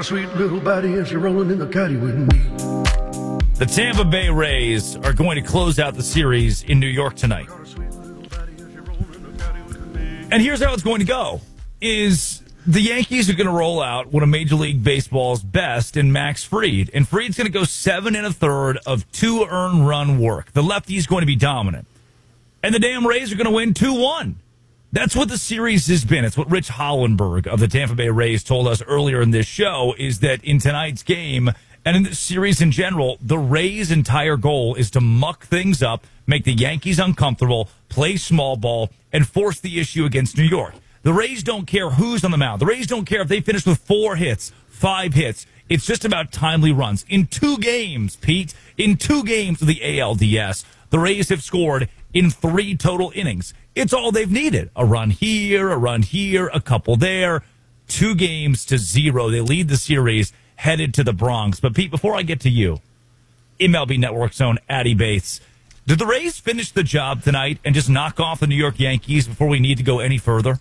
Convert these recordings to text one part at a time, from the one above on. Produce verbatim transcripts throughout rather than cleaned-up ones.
a sweet little body and she's rolling in the caddy with me. The Tampa Bay Rays are going to close out the series in New York tonight. And here's how it's going to go. Is the Yankees are going to roll out one of Major League Baseball's best in Max Fried. And Fried's going to go seven and a third of two earned run work. The lefty is going to be dominant. And the damn Rays are going to win two one. That's what the series has been. It's what Rich Hollenberg of the Tampa Bay Rays told us earlier in this show, is that in tonight's game and in the series in general, the Rays' entire goal is to muck things up, make the Yankees uncomfortable, play small ball, and force the issue against New York. The Rays don't care who's on the mound. The Rays don't care if they finish with four hits, five hits. It's just about timely runs. In two games, Pete, in two games of the A L D S, the Rays have scored in three total innings. It's all they've needed. A run here, a run here, a couple there. Two games to zero. They lead the series, headed to the Bronx. But, Pete, before I get to you, M L B Network's own Addy Bates, did the Rays finish the job tonight and just knock off the New York Yankees before we need to go any further?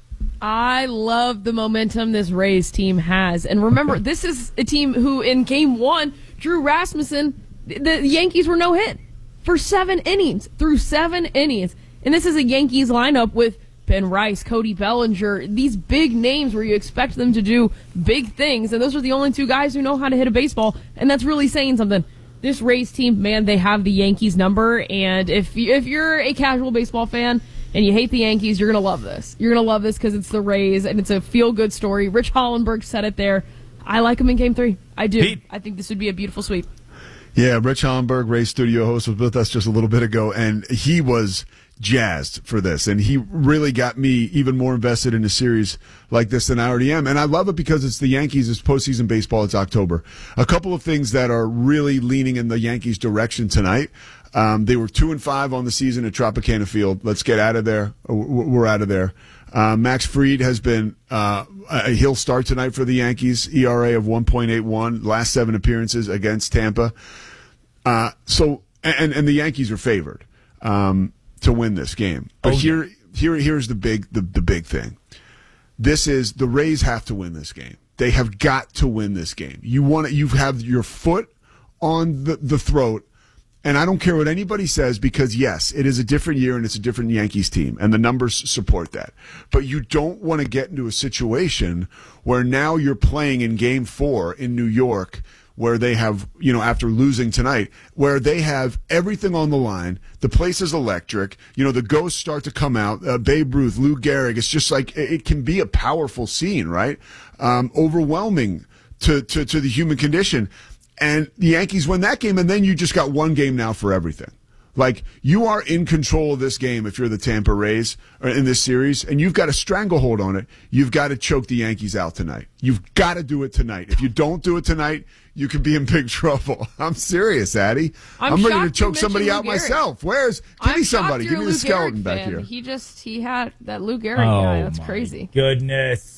I love the momentum this Rays team has. And remember, this is a team who, in game one, Drew Rasmussen, the Yankees were no hit for seven innings, through seven innings. And this is a Yankees lineup with Ben Rice, Cody Bellinger, these big names where you expect them to do big things. And those are the only two guys who know how to hit a baseball. And that's really saying something. This Rays team, man, they have the Yankees number. And if, you, if you're a casual baseball fan and you hate the Yankees, you're going to love this. You're going to love this because it's the Rays and it's a feel-good story. Rich Hollenberg said it there. I like them in game three. I do. Pete. I think this would be a beautiful sweep. Yeah, Rich Hollenberg, Rays studio host, was with us just a little bit ago, and he was jazzed for this, and he really got me even more invested in a series like this than I already am. And I love it because it's the Yankees, it's postseason baseball, it's October. A couple of things that are really leaning in the Yankees' direction tonight. Um, they were two and five on the season at Tropicana Field. Let's get out of there. We're out of there. Uh, Max Fried has been uh, he'll start tonight for the Yankees. E R A of one point eight one. Last seven appearances against Tampa. Uh, so and and the Yankees are favored um, to win this game. But oh, here here here's the big the, the big thing. This is the Rays have to win this game. They have got to win this game. You want to, you have your foot on the, the throat. And I don't care what anybody says because, yes, it is a different year and it's a different Yankees team, and the numbers support that. But you don't want to get into a situation where now you're playing in game four in New York where they have, you know, after losing tonight, where they have everything on the line. The place is electric. You know, the ghosts start to come out. Uh, Babe Ruth, Lou Gehrig. It's just like it can be a powerful scene, right? Um, overwhelming to, to, to the human condition. And the Yankees win that game, and then you just got one game now for everything. Like, you are in control of this game if you're the Tampa Rays or in this series, and you've got a stranglehold on it. You've got to choke the Yankees out tonight. You've got to do it tonight. If you don't do it tonight, you could be in big trouble. I'm serious, Addy. I'm, I'm ready to choke somebody out Lou myself. Where's? Give I'm me somebody. Give me the skeleton back here. He just, he had that Lou Gehrig oh guy. That's my crazy. Goodness.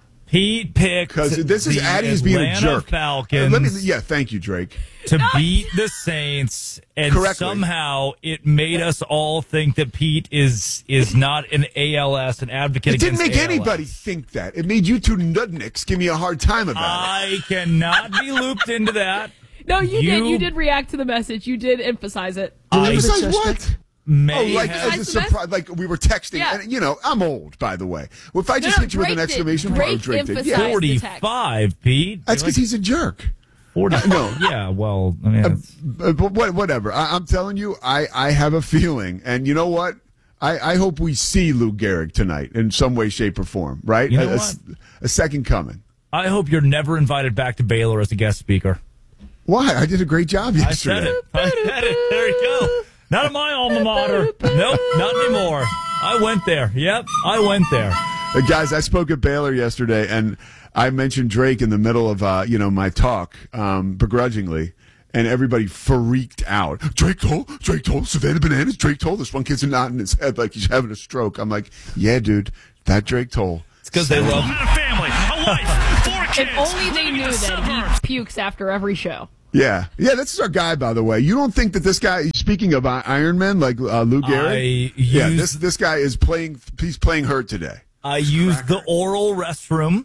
Pete picked because this is Addy's being a jerk. Falcons. Let me, yeah, thank you, Drake. To beat the Saints, and Correctly. somehow it made us all think that Pete is is not an A L S, an advocate. It didn't against make A L S. anybody think that. It made you two nudniks give me a hard time about I it. I cannot be looped into that. No, you, You- did. You did react to the message. You did emphasize it. I Emphasize what? may Oh, like have- as a surprise, like we were texting. Yeah. And, you know, I'm old, by the way. Well, if I just no, hit you with an Drake did. exclamation Drake mark, Drake did. emphasized Yeah. the forty-five, Pete. That's You're because like he's a jerk. forty. No. Yeah, well, I mean, Uh, it's- but what, whatever. I, I'm telling you, I, I have a feeling, and you know what? I, I hope we see Lou Gehrig tonight in some way, shape, or form. Right? You know a, a- what? a second coming. I hope you're never invited back to Baylor as a guest speaker. Why? I did a great job I yesterday. said it. I said it. There you go. Not at my alma mater. Nope, not anymore. I went there. Yep, I went there. Uh, guys, I spoke at Baylor yesterday, and I mentioned Drake in the middle of uh, you know my talk, um, begrudgingly, and everybody freaked out. Drake told, Drake told, Savannah Bananas, Drake told. This one kid's nodding his head like he's having a stroke. I'm like, yeah, dude, that Drake told. It's because they love a family, a wife, four kids. If only they knew that he pukes after every show. Yeah, yeah, this is our guy, by the way. You don't think that this guy? Speaking of uh, Iron Man, like uh, Lou Gehrig, I yeah, used- this this guy is playing. He's playing hurt today. I used the oral restroom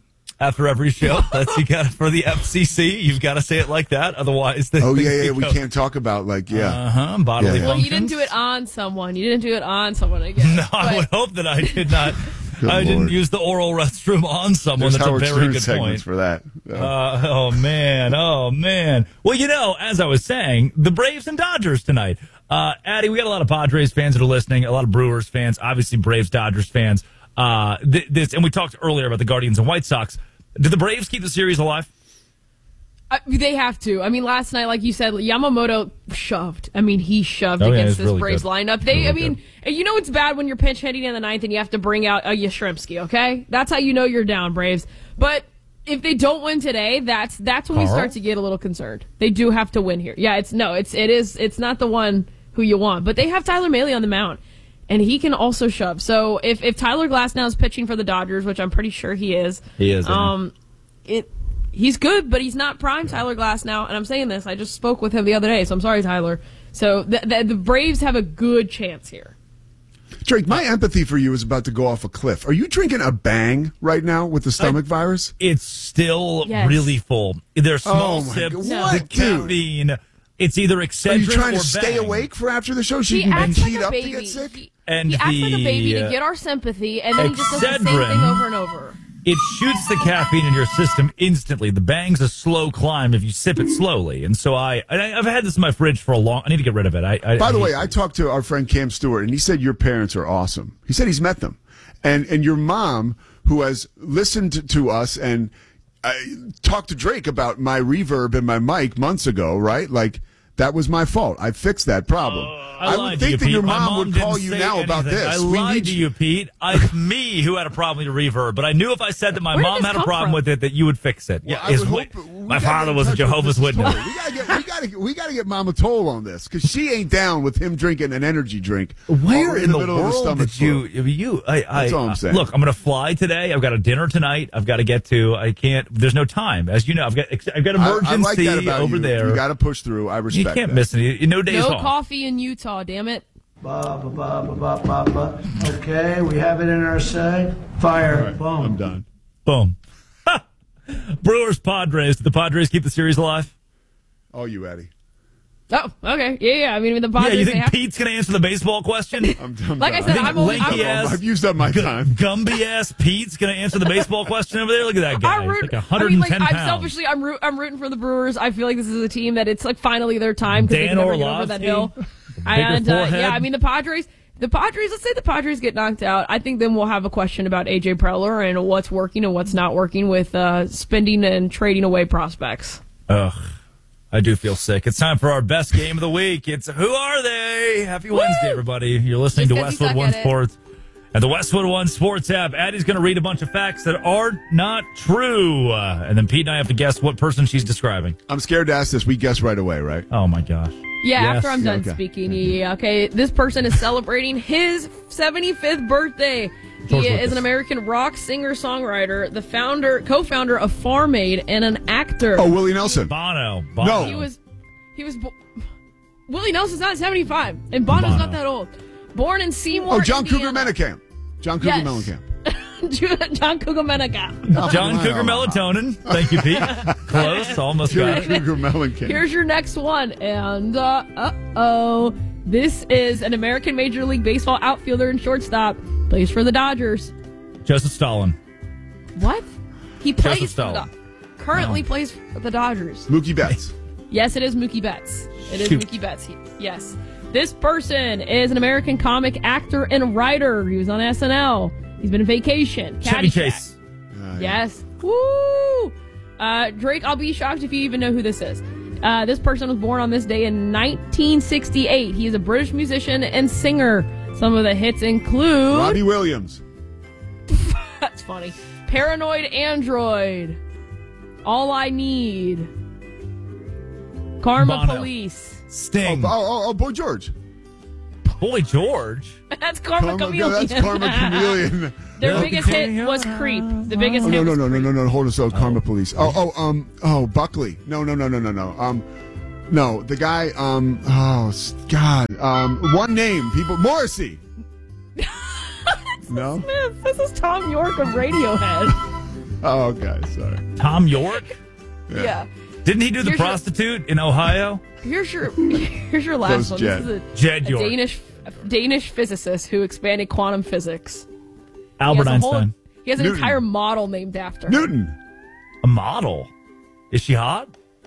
after every show. That's you got for the F C C. You've got to say it like that, otherwise. The Oh things yeah, yeah. go- We can't talk about like yeah. Uh huh. Bodily Yeah, yeah. Well, you didn't functions. do it on someone. You didn't do it on someone again. No, I would hope that I did not. Good I didn't Lord. use the oral restroom on someone. There's That's Howard a very Stern good segments point. for that. Yeah. Uh, oh man, oh man. Well, you know, as I was saying, the Braves and Dodgers tonight. Uh, Addie, we got a lot of Padres fans that are listening, a lot of Brewers fans, obviously Braves, Dodgers fans. Uh, th- this, and we talked earlier about the Guardians and White Sox. Did the Braves keep the series alive? Uh, they have to. I mean, last night, like you said, Yamamoto shoved. I mean, he shoved Oh, yeah, against he's this really Braves good. lineup. They, Really I mean, you know it's bad when you're pinch hitting in the ninth and you have to bring out a Yastrzemski. Okay, that's how you know you're down, Braves. But if they don't win today, that's that's when we Carl? start to get a little concerned. They do have to win here. Yeah, it's no, it's it is it's not the one who you want, but they have Tyler Mahle on the mound. And he can also shove. So if, if Tyler Glasnow is pitching for the Dodgers, which I'm pretty sure he is, He is, Um, it he's good, but he's not prime Tyler Glasnow. And I'm saying this, I just spoke with him the other day, so I'm sorry, Tyler. So the, the, the Braves have a good chance here. Drake, my empathy for you is about to go off a cliff. Are you drinking a Bang right now with the stomach virus? It's still Yes. really full. They're small Oh, my sips. God. The What, dude? caffeine. It's either Are Excedrin you trying or to stay Bang. awake for after the show so you He can acts heat like a up baby. to get sick? He, And he acts like a the, baby to uh, get our sympathy, and then he just does the same Excedrin- thing over and over. It shoots the caffeine in your system instantly. The Bang's a slow climb if you sip it slowly. And so I, and I I've had this in my fridge for a long. I need to get rid of it. I, I By the I way, hate I it. talked to our friend Cam Stewart, and he said your parents are awesome. He said he's met them, and and your mom, who has listened to, to us and uh, talked to Drake about my reverb and my mic months ago, right? Like that was my fault. I fixed that problem. Uh, I, I lied would to think you, that Pete. your My mom, would didn't call you say now about anything. this. I We lied need to you, Pete. I, it's me who had a problem with your reverb, but I knew if I said that my Where did mom this had a come problem from? with it, that you would fix it. Well, yeah, I his would wi- hope- we my gotta father get was a in touch with Jehovah's Missus Witness. Toll. We gotta get we gotta get, we gotta get Mama Toll on this because she ain't down with him drinking an energy drink. Where in, in the, middle of the world stomach did you? flu. You, I, I, That's all I'm uh, saying. Look, I'm going to fly today. I've got a dinner tonight. I've got to get to. I can't. There's no time, as you know. I've got. I've got I- emergency I, like that about over you. there. You got to push through. I You respect. can't that. miss it. No days No off. coffee in Utah, damn it. Ba, ba, ba, ba, ba, ba, ba. Okay, we have it in our sight. Fire. All right, Boom. I'm done. Boom. Ha! Brewers, Padres. Did the Padres keep the series alive? Oh, you, Eddie. Oh, okay. Yeah, yeah. I mean, the Yeah, Padres, you they think have- Pete's going to answer the baseball question? I'm, I'm Like I done. said, think I'm only- lanky I'm- ass, I've used up my time. Gumby ass Pete's going to answer the baseball question over there. Look at that guy. I He's root, like I 110 mean, like, I'm pounds. selfishly, I'm, root, I'm rooting for the Brewers. I feel like this is a team that it's like finally their time because they Dan can never get over that Orlovsky, hill. bigger And uh, forehead. yeah, I mean the Padres. The Padres. Let's say the Padres get knocked out. I think then we'll have a question about A J Preller and what's working and what's not working with uh, spending and trading away prospects. Ugh. I do feel sick. It's time for our best game of the week. It's Who Are They? Happy Wednesday, everybody. You're listening Just to 'cause you Westwood suck One at it. Sports and the Westwood One Sports app. Addie's going to read a bunch of facts that are not true. Uh, and then Pete and I have to guess what person she's describing. I'm scared to ask this. We guess right away, right? Oh, my gosh. Yeah, Yes. after I'm done Okay. speaking. Yeah, okay. This person is celebrating his seventy-fifth birthday. George He Lucas. is an American rock singer-songwriter, the founder, co-founder of Farm Aid, and an actor. Oh, Willie Nelson. Bono. Bono. No. He was, he was. Bo- Willie Nelson's not seventy-five, and Bono's Bono. not that old. Born in Seymour, Oh, John Cougar Indiana. Mellencamp. John Cougar Yes. Mellencamp. John Cougar Mellencamp. John Oh, Cougar wow. Melatonin. Thank you, Pete. Close. Almost got John it. Cougar Mellencamp. Here's your next one, and uh, uh oh, this is an American Major League Baseball outfielder and shortstop. Plays for the Dodgers. Joseph Stalin. What? He plays for the Stalin. Do- currently plays for the Dodgers. Mookie Betts. Yes, it is Mookie Betts. It is Shoot. Mookie Betts. He- yes. This person is an American comic actor and writer. He was on S N L. He's been on Vacation. Chevy Caddyshack. Chase. Yes. Woo! Uh, Drake, I'll be shocked if you even know who this is. Uh, this person was born on this day in nineteen sixty-eight. He is a British musician and singer. Some of the hits include... Robbie Williams. That's funny. Paranoid Android. All I Need. Karma Bono. Police. Oh, Sting. oh, oh, oh, Boy George. Boy George. That's Karma, Karma, Chameleon. that's Karma Chameleon. Their Yeah. biggest hit was Creep. The biggest Oh, hit no, no, was no, no, Creep. no, no. Hold on. So, Karma Police. Oh, oh, um, oh, Buckley. No, no, no, no, no, no. Um, no, the guy. Um, oh, s- God. Um, one name. People. Morrissey. No. Smith, this is Tom York of Radiohead. Oh, okay. Sorry. Tom York? Yeah. Didn't he do the Here's your- prostitute in Ohio? Here's your here's your last Close one. Jed. This is a, Jed a York. Danish Danish physicist who expanded quantum physics. Albert he has a whole- Einstein. he has an Newton. entire model named after him. Newton. A model. Is she hot?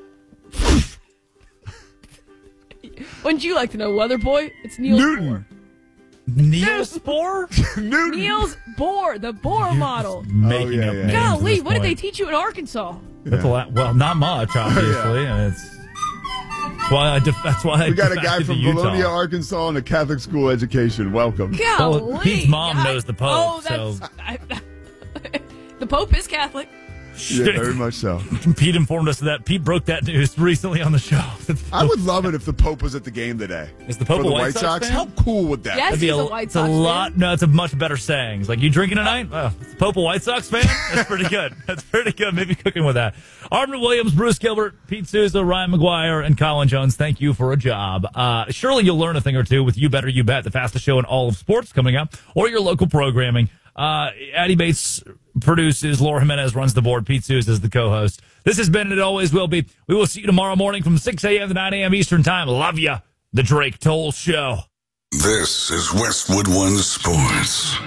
Wouldn't you like to know, Weather Boy? It's Niels Newton. Niels Bohr? Bohr. Newton. Niels Bohr, the Bohr model. Making yeah, up yeah. names at Golly, this what did they point. teach you in Arkansas? That's a lot. Well, not much, obviously. Yeah. It's that's why I. Def- that's why I We got a guy defected from to Utah. Bologna, Arkansas, and a Catholic school education. Welcome. Golly. Well, Pete's mom I- knows the Pope, Oh, that's. so- I, the Pope is Catholic. Yeah, very much so. Pete informed us of that. Pete broke that news recently on the show. I would love it if the Pope was at the game today. Is the Pope For a the White White Sox Sox? fan? How cool would that Yes. That'd be He's a, a White it's a Sox lot. fan. No, it's a much better sayings. Like, you drinking tonight? Oh, is the Pope a White Sox fan? That's pretty good. That's pretty good. Maybe cooking with that. Arden Williams, Bruce Gilbert, Pete Souza, Ryan McGuire, and Colin Jones. Thank you for a job. Uh, surely you'll learn a thing or two with You Better You Bet, the fastest show in all of sports coming up, or your local programming. Uh, Addie Bates produces. Laura Jimenez runs the board. Pete Souza is the co-host. This has been, and it always will be. We will see you tomorrow morning from six a.m. to nine a.m. Eastern Time. Love ya. The Drake Toll Show. This is Westwood One Sports.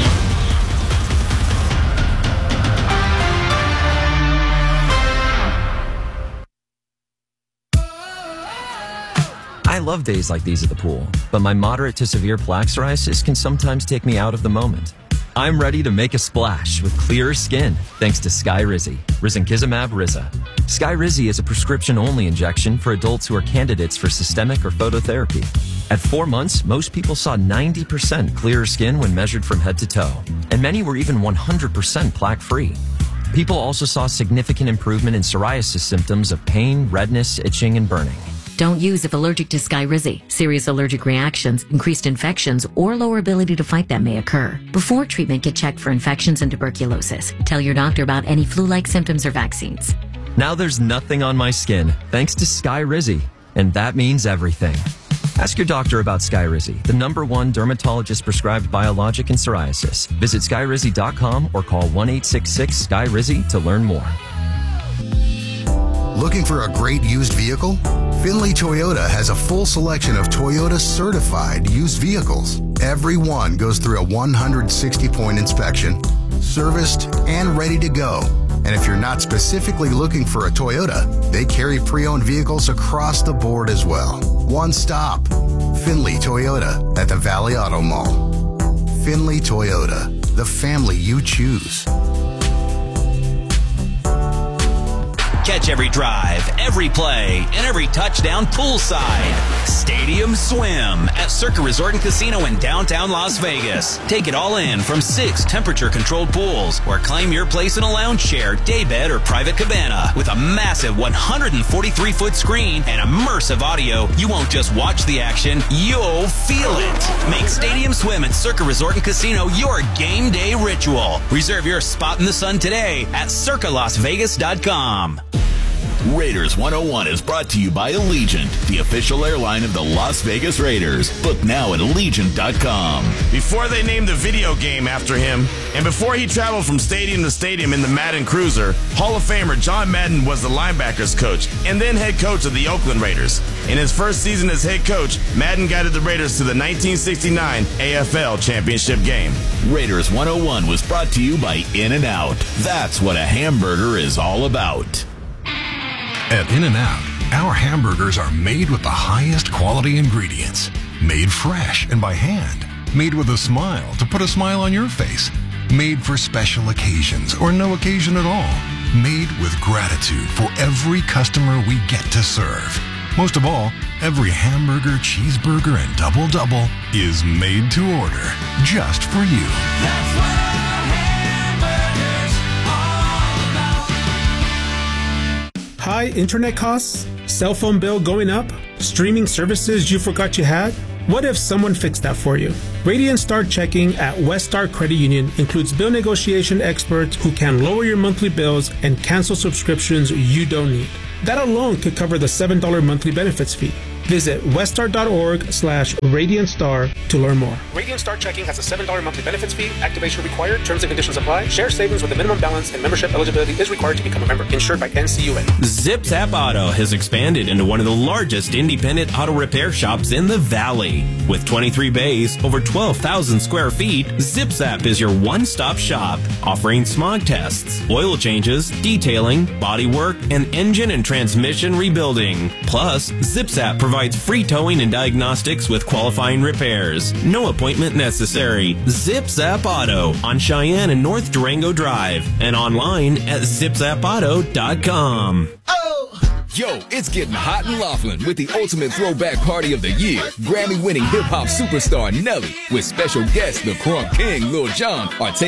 I love days like these at the pool, but my moderate to severe plaque psoriasis can sometimes take me out of the moment. I'm ready to make a splash with clearer skin thanks to Skyrizi, Risankizumab Riza. Skyrizi is a prescription-only injection for adults who are candidates for systemic or phototherapy. At four months, most people saw ninety percent clearer skin when measured from head to toe, and many were even one hundred percent plaque-free. People also saw significant improvement in psoriasis symptoms of pain, redness, itching, and burning. Don't use if allergic to Skyrizi. Serious allergic reactions, increased infections, or lower ability to fight them may occur. Before treatment, get checked for infections and tuberculosis. Tell your doctor about any flu-like symptoms or vaccines. Now there's nothing on my skin thanks to Skyrizi, and that means everything. Ask your doctor about Skyrizi, the number one dermatologist-prescribed biologic in psoriasis. Visit skyrizi dot com or call one eight six six S K Y R I Z Y to learn more. Looking for a great used vehicle? Finley Toyota has a full selection of Toyota certified used vehicles. Every one goes through a one hundred sixty point inspection, serviced, and ready to go. And if you're not specifically looking for a Toyota, they carry pre-owned vehicles across the board as well. One stop, Finley Toyota at the Valley Auto Mall. Finley Toyota, the family you choose. Catch every drive, every play, and every touchdown poolside. Stadium Swim at Circa Resort and Casino in downtown Las Vegas. Take it all in from six temperature-controlled pools, or claim your place in a lounge chair, daybed, or private cabana. With a massive one hundred forty-three foot screen and immersive audio, you won't just watch the action, you'll feel it. Make Stadium Swim at Circa Resort and Casino your game day ritual. Reserve your spot in the sun today at circa las vegas dot com. Raiders one oh one is brought to you by Allegiant, the official airline of the Las Vegas Raiders. Book now at allegiant dot com. Before they named the video game after him, and before he traveled from stadium to stadium in the Madden Cruiser, Hall of Famer John Madden was the linebackers coach and then head coach of the Oakland Raiders. In his first season as head coach, Madden guided the Raiders to the nineteen sixty-nine A F L Championship game. Raiders one oh one was brought to you by In-N-Out. That's what a hamburger is all about. At In-N-Out, our hamburgers are made with the highest quality ingredients. Made fresh and by hand. Made with a smile to put a smile on your face. Made for special occasions or no occasion at all. Made with gratitude for every customer we get to serve. Most of all, every hamburger, cheeseburger, and double-double is made to order just for you. That's what High internet costs? Cell phone bill going up? Streaming services you forgot you had? What if someone fixed that for you? Radiant Start Checking at West Star Credit Union includes bill negotiation experts who can lower your monthly bills and cancel subscriptions you don't need. That alone could cover the seven dollars monthly benefits fee. Visit weststar.org slash Radiant Star to learn more. Radiant Star Checking has a seven dollars monthly benefits fee. Activation required. Terms and conditions apply. Share savings with a minimum balance and membership eligibility is required to become a member. Insured by N C U A. ZipZap Auto has expanded into one of the largest independent auto repair shops in the Valley. With twenty-three bays, over twelve thousand square feet, ZipZap is your one-stop shop, offering smog tests, oil changes, detailing, bodywork, and engine and transmission rebuilding. Plus, ZipZap provides free towing and diagnostics with qualifying repairs. No appointment necessary. ZipZap Auto on Cheyenne and North Durango Drive and online at zip zap auto dot com. Yo, it's getting hot in Laughlin with the ultimate throwback party of the year. Grammy-winning hip-hop superstar Nelly with special guests the Crunk King, Lil Jon are taking